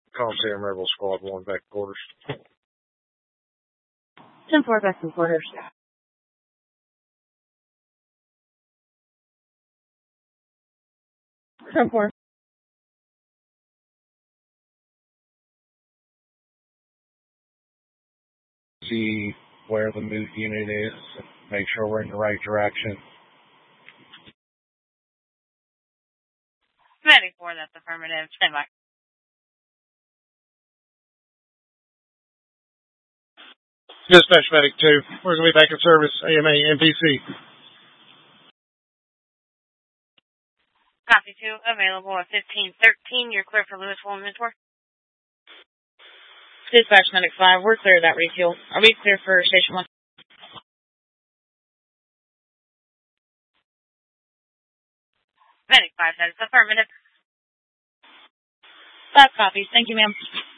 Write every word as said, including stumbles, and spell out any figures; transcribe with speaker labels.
Speaker 1: Comsam Rebel Squad one back to quarters.
Speaker 2: ten four back to quarters. ten four.
Speaker 1: See where the move unit is. Make sure we're in the right direction.
Speaker 3: Medic four, that's affirmative. Stand by.
Speaker 1: Dispatch Medic two, we're going to be back in service, A M A, N P C.
Speaker 3: Copy two, available at fifteen thirteen. You're clear for Louisville and Mentor.
Speaker 2: Dispatch Medic five, we're clear of that refuel. Are we clear for Station one?
Speaker 3: Medic five, that is affirmative.
Speaker 2: Five copies. Thank you, ma'am.